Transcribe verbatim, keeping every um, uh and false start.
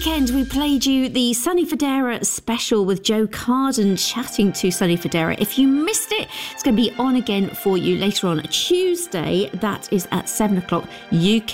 weekend, we played you the Sonny Fodera special with Joe Carden chatting to Sonny Fodera. If you missed it, it's going to be on again for you later on Tuesday. That is at seven o'clock U K